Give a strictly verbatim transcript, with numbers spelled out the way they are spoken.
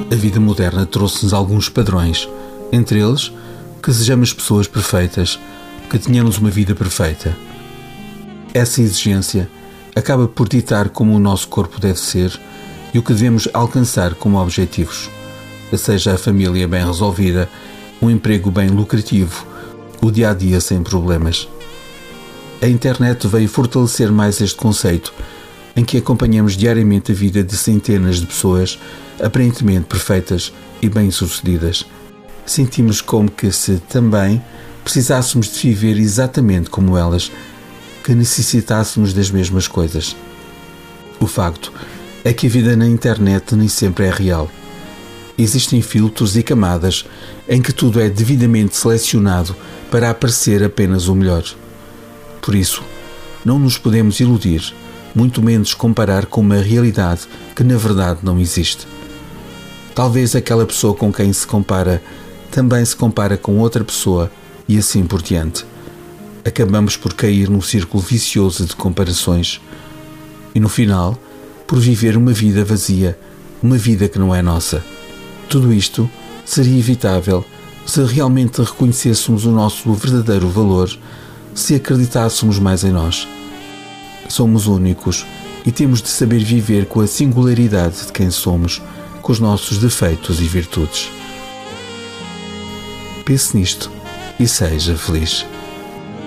A vida moderna trouxe-nos alguns padrões, entre eles que sejamos pessoas perfeitas, que tenhamos uma vida perfeita. Essa exigência acaba por ditar como o nosso corpo deve ser e o que devemos alcançar como objetivos, seja a família bem resolvida, um emprego bem lucrativo, o dia-a-dia sem problemas. A internet veio fortalecer mais este conceito, em que acompanhamos diariamente a vida de centenas de pessoas aparentemente perfeitas e bem-sucedidas. Sentimos como que se também precisássemos de viver exatamente como elas, que necessitássemos das mesmas coisas. O facto é que a vida na internet nem sempre é real. Existem filtros e camadas em que tudo é devidamente selecionado para aparecer apenas o melhor. Por isso, não nos podemos iludir, muito menos comparar com uma realidade que na verdade não existe. Talvez aquela pessoa com quem se compara também se compara com outra pessoa e assim por diante. Acabamos por cair num círculo vicioso de comparações e no final, por viver uma vida vazia, uma vida que não é nossa. Tudo isto seria evitável se realmente reconhecêssemos o nosso verdadeiro valor, se acreditássemos mais em nós. Somos únicos e temos de saber viver com a singularidade de quem somos, com os nossos defeitos e virtudes. Pense nisto e seja feliz.